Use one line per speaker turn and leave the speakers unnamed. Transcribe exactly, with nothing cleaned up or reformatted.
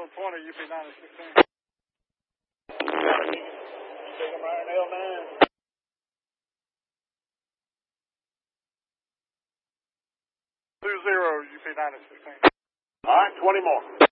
one twenty, U P nine sixteen. Take them right L nine. Two zero, U P nine sixteen.
All right, twenty more.